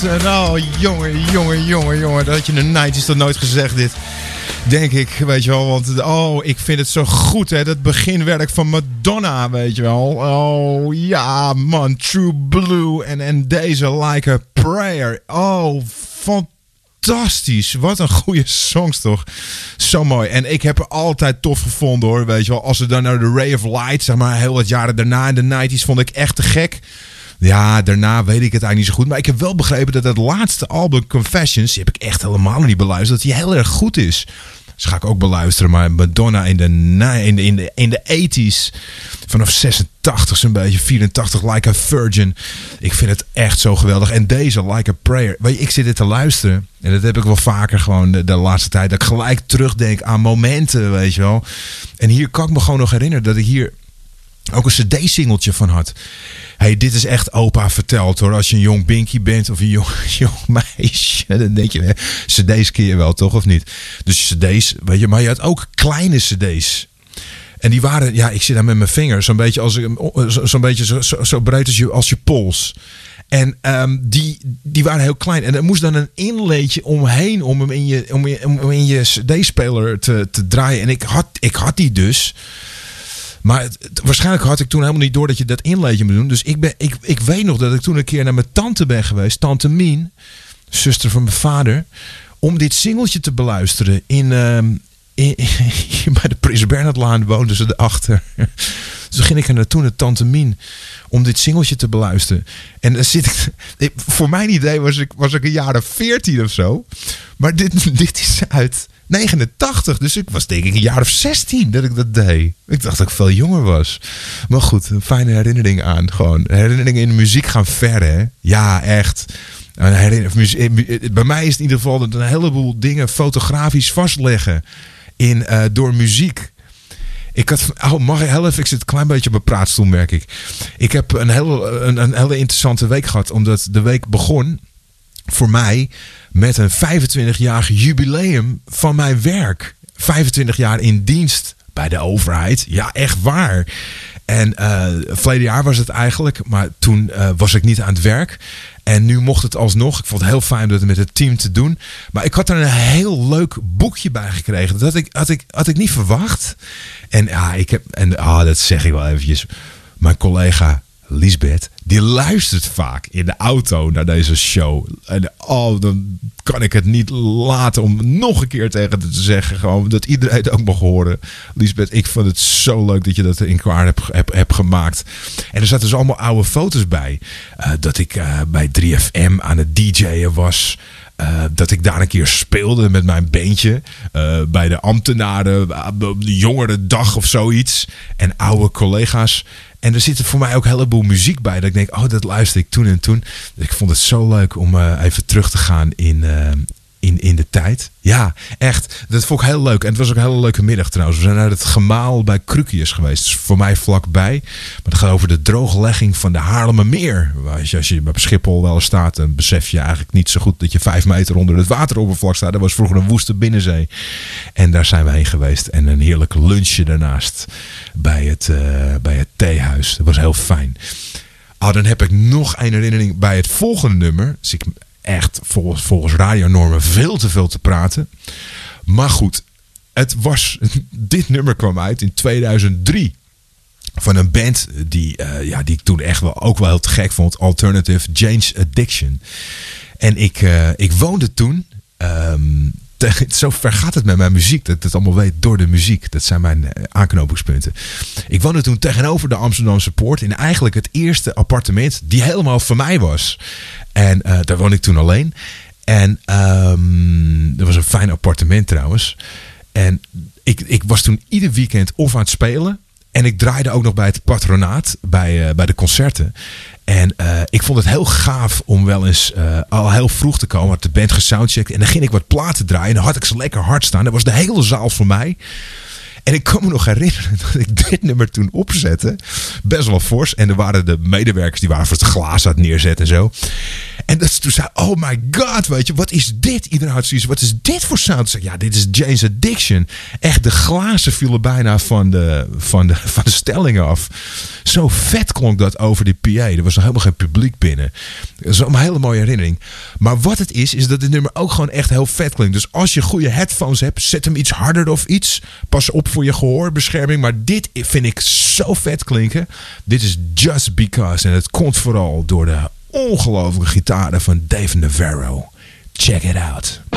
Nou, jongen. Dat had je in de 90's toch nooit gezegd, dit. Denk ik, weet je wel. Want ik vind het zo goed, hè. Dat beginwerk van Madonna, weet je wel. Oh, ja, man. True Blue en deze Like a Prayer. Oh, fantastisch. Wat een goede songs, toch. Zo mooi. En ik heb er altijd tof gevonden, hoor. Weet je wel. Als ze dan naar de Ray of Light, zeg maar, heel wat jaren daarna in de 90's, vond ik echt te gek. Ja, daarna weet ik het eigenlijk niet zo goed. Maar ik heb wel begrepen dat het laatste album Confessions, die heb ik echt helemaal nog niet beluisterd, dat die heel erg goed is. Dus ga ik ook beluisteren. Maar Madonna in de 80's, vanaf 86 zo'n beetje, 84, Like a Virgin. Ik vind het echt zo geweldig. En deze, Like a Prayer. Weet je, ik zit dit te luisteren. En dat heb ik wel vaker gewoon de laatste tijd. Dat ik gelijk terugdenk aan momenten, weet je wel. En hier kan ik me gewoon nog herinneren dat ik hier ook een cd-singeltje van had. Hey, dit is echt opa verteld, hoor. Als je een jong binkie bent of een jong meisje, dan denk je, cd's ken je wel, toch, of niet? Dus cd's, weet je, maar je had ook kleine cd's. En die waren, ja, ik zit daar met mijn vinger, zo'n beetje zo breed als je pols. En die waren heel klein. En er moest dan een inleedje omheen om hem in je cd-speler te draaien. En ik had die dus. Maar waarschijnlijk had ik toen helemaal niet door dat je dat inleedje moet doen. Dus ik weet nog dat ik toen een keer naar mijn tante ben geweest. Tante Mien, zuster van mijn vader. Om dit singeltje te beluisteren. Bij de Prins Bernhardlaan woonden ze erachter. Dus toen ging ik er naartoe naar Tante Mien. Om dit singeltje te beluisteren. En dan zit ik. Voor mijn idee was ik een jaar of 14 of zo. Maar dit is uit 89, dus ik was denk ik een jaar of 16 dat ik dat deed. Ik dacht dat ik veel jonger was. Maar goed, een fijne herinnering aan. Gewoon herinneringen in de muziek gaan ver, hè? Ja, echt. Bij mij is het in ieder geval dat een heleboel dingen fotografisch vastleggen door muziek. Ik had, mag ik helpen? Ik zit een klein beetje op mijn praatstoel, merk ik. Ik heb een hele interessante week gehad, omdat de week begon voor mij met een 25-jarig jubileum van mijn werk. 25 jaar in dienst bij de overheid. Ja, echt waar. En verleden jaar was het eigenlijk. Maar toen was ik niet aan het werk. En nu mocht het alsnog. Ik vond het heel fijn om dat met het team te doen. Maar ik had er een heel leuk boekje bij gekregen. Dat had ik niet verwacht. En dat zeg ik wel eventjes. Mijn collega Liesbeth, die luistert vaak in de auto naar deze show. En dan kan ik het niet laten om nog een keer tegen te zeggen. Gewoon dat iedereen het ook mag horen. Liesbeth, ik vond het zo leuk dat je dat in elkaar hebt gemaakt. En er zaten dus allemaal oude foto's bij. Dat ik bij 3FM aan het DJ'en was. Dat ik daar een keer speelde met mijn beentje. Bij de ambtenaren, de jongerendag of zoiets. En oude collega's. En er zit er voor mij ook een heleboel muziek bij. Dat ik denk, dat luister ik toen en toen. Dus ik vond het zo leuk om even terug te gaan in de tijd. Ja, echt. Dat vond ik heel leuk. En het was ook een hele leuke middag trouwens. We zijn naar het gemaal bij Krukius geweest. Dus voor mij vlakbij. Maar het gaat over de drooglegging van de Haarlemmermeer. Als je bij Schiphol wel staat, dan besef je eigenlijk niet zo goed dat je 5 meter onder het wateroppervlak staat. Dat was vroeger een woeste binnenzee. En daar zijn we heen geweest. En een heerlijk lunchje daarnaast bij het theehuis. Dat was heel fijn. Dan heb ik nog een herinnering bij het volgende nummer. Dus ik echt volgens radionormen veel te veel te praten. Maar goed, dit nummer kwam uit in 2003. Van een band die ik toen echt ook wel heel te gek vond. Alternative Change Addiction. En ik woonde toen. Zo ver gaat het met mijn muziek. Dat ik het allemaal weet door de muziek. Dat zijn mijn aanknopingspunten. Ik woonde toen tegenover de Amsterdamse Poort. In eigenlijk het eerste appartement die helemaal van mij was. En daar woonde ik toen alleen. En dat was een fijn appartement trouwens. En ik was toen ieder weekend of aan het spelen. En ik draaide ook nog bij het patronaat. Bij de concerten. En ik vond het heel gaaf om wel eens al heel vroeg te komen. Had de band gesoundcheckt. En dan ging ik wat platen draaien. En dan had ik ze lekker hard staan. Dat was de hele zaal voor mij. En ik kan me nog herinneren dat ik dit nummer toen opzette. Best wel fors. En er waren de medewerkers die waren voor het glaas aan het neerzetten en zo. En dat ze toen zei, oh my god, weet je, wat is dit? Iedereen had zoiets, wat is dit voor sound? Zei, ja, dit is Jane's Addiction. Echt, de glazen vielen bijna van de stellingen af. Zo vet klonk dat over die PA. Er was nog helemaal geen publiek binnen. Dat is een hele mooie herinnering. Maar wat het is dat dit nummer ook gewoon echt heel vet klinkt. Dus als je goede headphones hebt, zet hem iets harder of iets. Pas op voor je gehoorbescherming. Maar dit vind ik zo vet klinken. Dit is Just Because. En het komt vooral door de ongelooflijke gitaren van Dave Navarro. Check it out.